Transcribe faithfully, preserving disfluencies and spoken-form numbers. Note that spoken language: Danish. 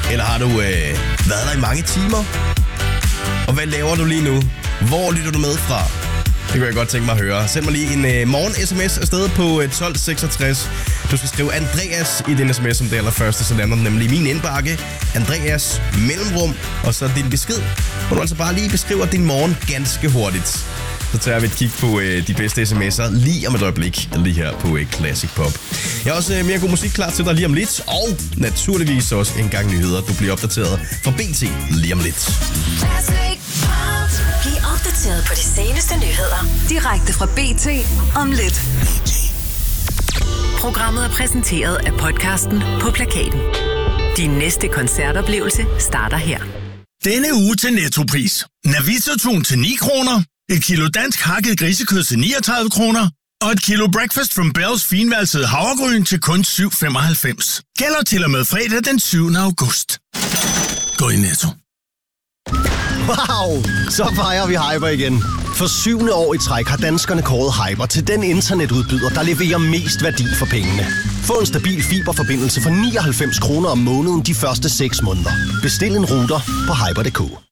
Eller har du øh, været der i mange timer? Og hvad laver du lige nu? Hvor lytter du med fra? Det kunne jeg godt tænke mig at høre. Send mig lige en øh, morgen-sms afsted på øh, tolv seksogtres. Du skal skrive Andreas i din sms som det allerførste, så lander den nemlig i min indbakke. Andreas mellemrum, og så din besked. Hvor du altså bare lige beskriver din morgen ganske hurtigt. Så tager vi et kig på øh, de bedste sms'er lige om et øjeblik, lige her på øh, Classic Pop. Jeg har også øh, mere god musik klar til dig lige om lidt, og naturligvis også en gang nyheder. Du bliver opdateret fra B T lige om lidt. Bliv opdateret på de seneste nyheder direkte fra B T om lidt. Programmet er præsenteret af podcasten På Plakaten. Din næste koncertoplevelse starter her. Denne uge til Nettopris. Navita-tun til ni kroner, et kilo dansk hakket grisekød til niogtredive kroner, og et kilo Breakfast from Bells finvalsede havregryn til kun syv femoghalvfems. Gælder til og med fredag den syvende august. Gå i Netto. Wow! Så fejrer vi Hyper igen. For syvende år i træk har danskerne kåret Hyper til den internetudbyder, der leverer mest værdi for pengene. Få en stabil fiberforbindelse for nioghalvfems kroner om måneden de første seks måneder. Bestil en router på hyper punktum d k.